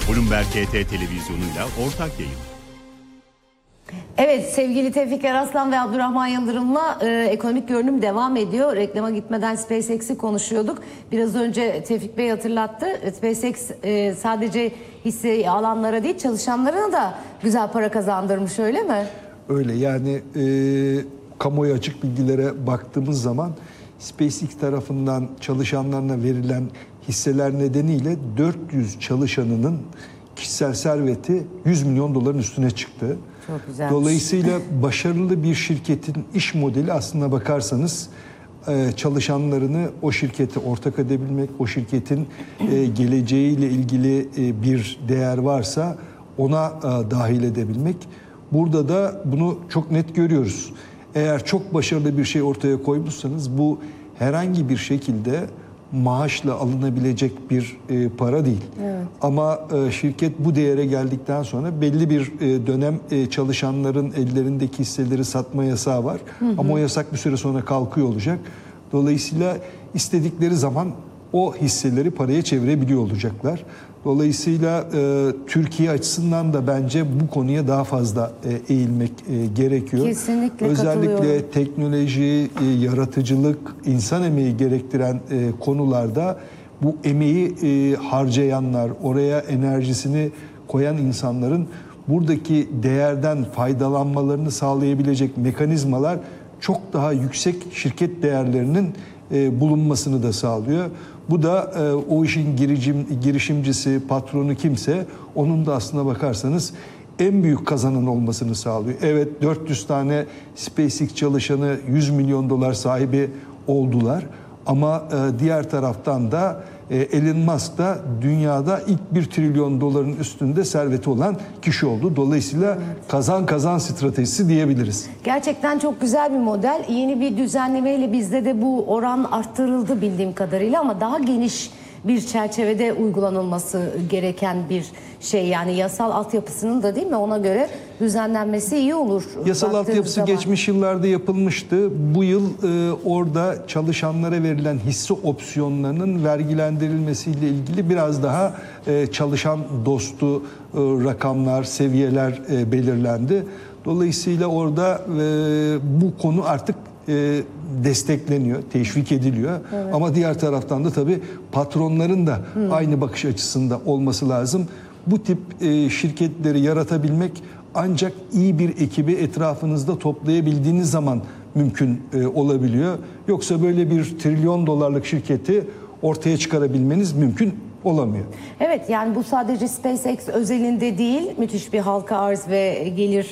Bloomberg HT televizyonuyla ortak yayın. Evet, sevgili Tevfik Eraslan ve Abdurrahman Yıldırım'la ekonomik görünüm devam ediyor. Reklama gitmeden SpaceX'i konuşuyorduk. Biraz önce Tevfik Bey hatırlattı. SpaceX sadece hisse alanlara değil, çalışanlarına da güzel para kazandırmış, öyle mi? Öyle yani, kamuoyu açık bilgilere baktığımız zaman SpaceX tarafından çalışanlarına verilen hisseler nedeniyle 400 çalışanının kişisel serveti 100 milyon doların üstüne çıktı. Çok güzelmiş. Dolayısıyla başarılı bir şirketin iş modeli, aslına bakarsanız çalışanlarını o şirkete ortak edebilmek, o şirketin geleceğiyle ilgili bir değer varsa ona dahil edebilmek. Burada da bunu çok net görüyoruz. Eğer çok başarılı bir şey ortaya koymuşsanız bu herhangi bir şekilde maaşla alınabilecek bir para değil. Evet. Ama şirket bu değere geldikten sonra belli bir dönem çalışanların ellerindeki hisseleri satma yasağı var. Hı hı. Ama o yasak bir süre sonra kalkıyor olacak. Dolayısıyla istedikleri zaman o hisseleri paraya çevirebiliyor olacaklar. Dolayısıyla Türkiye açısından da bence bu konuya daha fazla eğilmek gerekiyor. Kesinlikle özellikle teknoloji, yaratıcılık, insan emeği gerektiren konularda bu emeği harcayanlar, oraya enerjisini koyan insanların buradaki değerden faydalanmalarını sağlayabilecek mekanizmalar çok daha yüksek şirket değerlerinin bulunmasını da sağlıyor. Bu da o işin girişimcisi, patronu kimse, onun da aslına bakarsanız en büyük kazanan olmasını sağlıyor. Evet, 400 tane SpaceX çalışanı 100 milyon dolar sahibi oldular. Ama diğer taraftan da Elon Musk da dünyada ilk 1 trilyon doların üstünde serveti olan kişi oldu. Dolayısıyla kazan kazan stratejisi diyebiliriz. Gerçekten çok güzel bir model. Yeni bir düzenlemeyle bizde de bu oran arttırıldı bildiğim kadarıyla, ama daha geniş bir çerçevede uygulanılması gereken bir şey. Yani yasal altyapısının da, değil mi, ona göre düzenlenmesi iyi olur. Yasal altyapısı geçmiş yıllarda yapılmıştı. Bu yıl orada çalışanlara verilen hisse opsiyonlarının vergilendirilmesiyle ilgili biraz daha çalışan dostu rakamlar, seviyeler belirlendi. Dolayısıyla orada bu konu artık destekleniyor, teşvik ediliyor. Evet. Ama diğer taraftan da tabii patronların da aynı bakış açısında olması lazım. Bu tip şirketleri yaratabilmek ancak iyi bir ekibi etrafınızda toplayabildiğiniz zaman mümkün olabiliyor. Yoksa böyle bir trilyon dolarlık şirketi ortaya çıkarabilmeniz mümkün olamıyor. Evet, yani bu sadece SpaceX özelinde değil, müthiş bir halka arz ve gelir